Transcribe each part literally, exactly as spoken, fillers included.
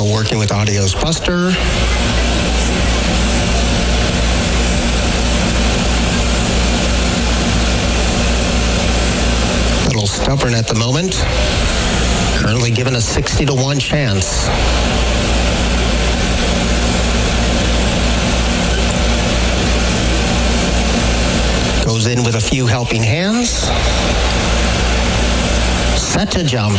Roscoe working with Audio's Buster. Little stubborn at the moment. Currently given a sixty to one chance. Goes in with a few helping hands. Set to jump.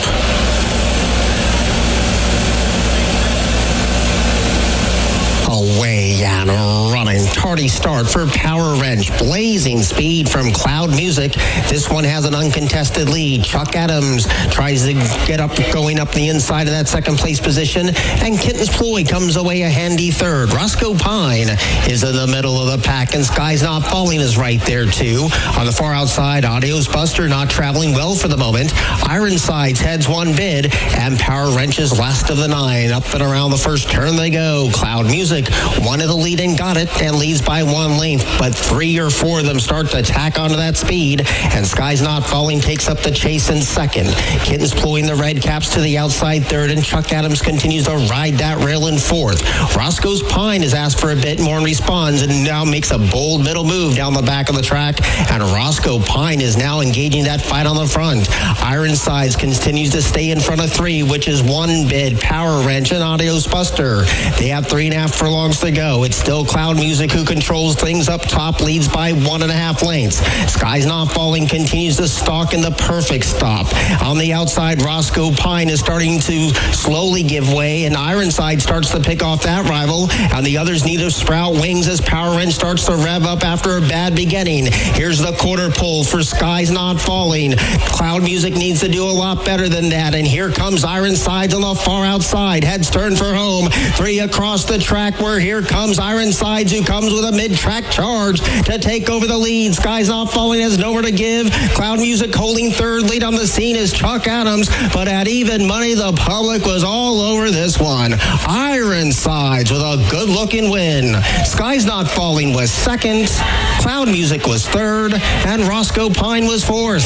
Away and running. Tardy start for Power Wrench. Blazing speed from Cloud Music. This one has an uncontested lead. Chuck Adams tries to get up, going up the inside of that second place position. And Kitten's Ploy comes away a handy third. Roscoe Pine is in the middle of the pack, and Sky's Not Falling is right there too. On the far outside, Audio's Buster not traveling well for the moment. Ironsides heads one bid, and Power Wrench is last of the nine. Up and around the first turn they go. Cloud Music wanted the lead and got it, and leads by one length, but three or four of them start to tack onto that speed, and Sky's Not Falling takes up the chase in second. Kitten's Ploy the red caps to the outside third, and Chuck Adams continues to ride that rail in fourth. Roscoe's Pine has asked for a bit more and responds, and now makes a bold middle move down the back of the track, and Roscoe Pine is now engaging that fight on the front. Ironsides continues to stay in front of three, which is one bid, Power Wrench, and Audio's Buster. They have three and a half furlongs to go. It's still Cloud Music who controls things up top, leads by one and a half lengths. Sky's Not Falling continues to stalk in the perfect stop. On the outside, Roscoe Pine is starting to slowly give way, and Ironside starts to pick off that rival, and the others neither sprout wings as Power Wrench starts to rev up after a bad beginning. Here's the quarter pull for Sky's Not Falling. Cloud Music needs to do a lot better than that, and here comes Ironsides on the far outside. Heads turn for home. Three across the track, where here comes Ironsides, who comes with a mid-track charge to take over the lead. Sky's Not Falling has nowhere to give. Cloud Music holding third. Lead on the scene is Chuck Adams, but at even money, the public was all over this one. Ironsides with a good-looking win. Sky's Not Falling was second, Cloud Music was third, and Roscoe Pine was fourth.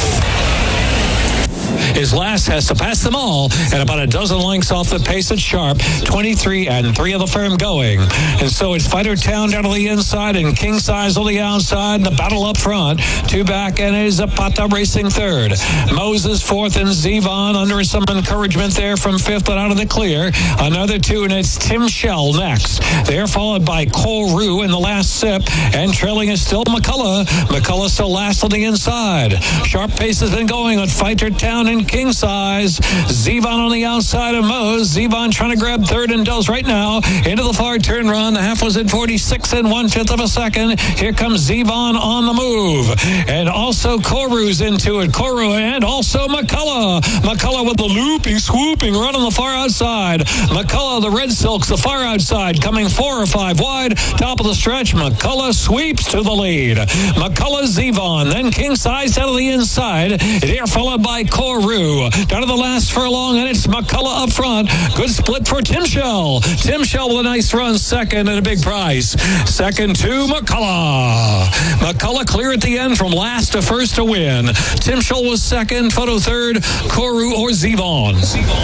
His last has to pass them all at about a dozen lengths off the pace at Sharp, twenty-three and three of the firm going. And so it's Fighter Town down to the inside and King Size on the outside. The battle up front. Two back, and it is Zapata racing third. Moses fourth, and Zevon under some encouragement there from fifth, but out of the clear. Another two, and it's Tim Shell next. They're followed by Cole Rue in the last sip, and trailing is still McCullough. McCullough still last on the inside. Sharp pace has been going with Fighter Town and King Size. Zevon on the outside of Mose. Zevon trying to grab third and does right now into the far turn run. The half was at forty-six and one-fifth of a second. Here comes Zevon on the move. And also Koru's into it. Koru and also McCullough. McCullough with the looping, swooping run on the far outside. McCullough, the Red Silks, the far outside, coming four or five wide. Top of the stretch. McCullough sweeps to the lead. McCullough, Zevon, then King Size down to the inside. Here followed by Koru. Down to the last furlong, and it's McCullough up front. Good split for Tim Shell. Tim Shell with a nice run, second, and a big price. Second to McCullough. McCullough clear at the end from last to first to win. Tim Shell was second, photo third, Koru or Zevon.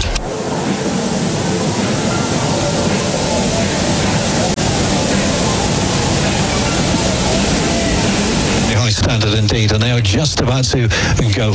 High standard indeed, and they are just about to go.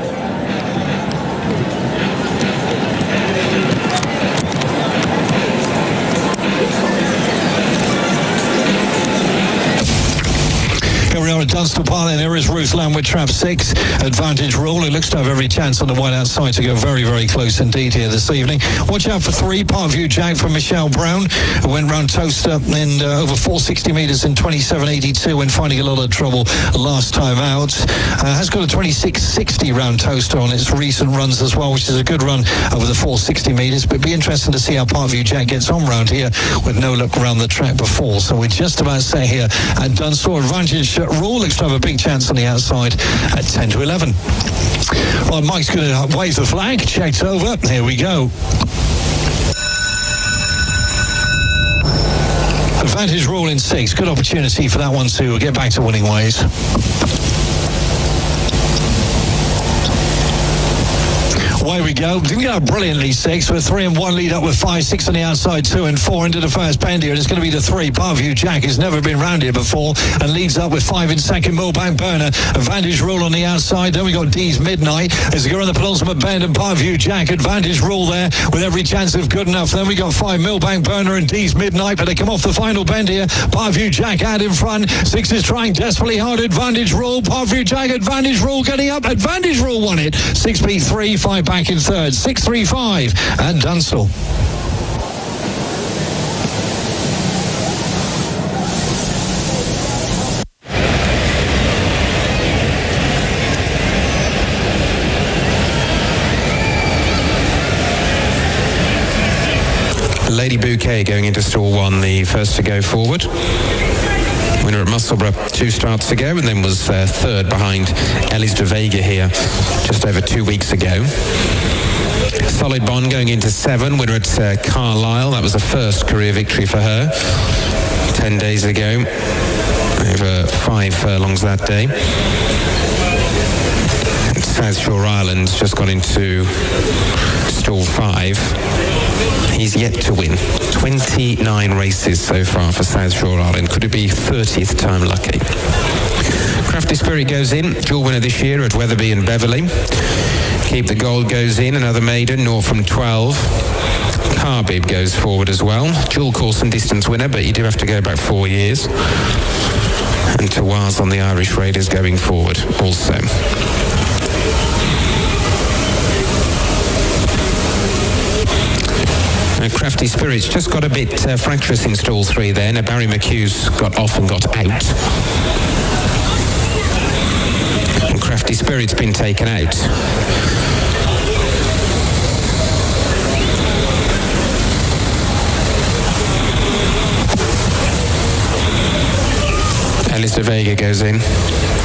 Dunstable Park, and there is Ruslan with trap six. Advantage Rule. It looks to have every chance on the wide outside to go very, very close indeed here this evening. Watch out for three. Parkview Jack from Michelle Brown, who went round Toaster in uh, over four hundred sixty metres in twenty-seven eighty-two when finding a lot of trouble last time out. Uh, has got a twenty-six sixty round Toaster on its recent runs as well, which is a good run over the four hundred sixty metres. But it'd be interesting to see how Parkview Jack gets on round here with no look around the track before. So we're just about set here at Dunstable. Advantage Rule looks to have a big chance on the outside at ten to eleven. Well, Mike's going to wave the flag. Checked over. Here we go. Advantage Rule in six. Good opportunity for that one to get back to winning ways. Away we go. Didn't go brilliantly six. We're three and one lead up with five, six on the outside, two and four into the first bend here. And it's going to be the three. Parview Jack has never been round here before and leads up with five in second. Millbank Burner. Advantage Rule on the outside. Then we got D's Midnight as they go on the penultimate bend, and Parview Jack. Advantage Rule there with every chance of good enough. Then we got five Millbank Burner and D's Midnight, but they come off the final bend here. Parview Jack out in front. Six is trying desperately hard. Advantage Rule. Parview Jack. Advantage Rule getting up. Advantage Rule won it. Six beat three. Five back in third. Six three five at Dunstall. Lady Bouquet going into stall one, the first to go forward. Winner at Musselburgh two starts ago, and then was uh, third behind Ellis de Vega here just over two weeks ago. Solid Bond going into seven, winner at uh, Carlisle. That was the first career victory for her ten days ago, over five furlongs that day. South Shore Island's just got into stall five. He's yet to win. twenty-nine races so far for South Shore Island. Could it be thirtieth time lucky? Crafty Spirit goes in. Dual winner this year at Weatherby and Beverley. Keep the Gold goes in. Another maiden, Northam twelve. Carbib goes forward as well. Dual course and distance winner, but you do have to go back four years. And Tawaz on the Irish Raiders going forward also. Uh, Crafty Spirits just got a bit uh, fractious in stall three there. Now Barry McHugh's got off and got out. And Crafty Spirit's been taken out. Ellis de Vega goes in.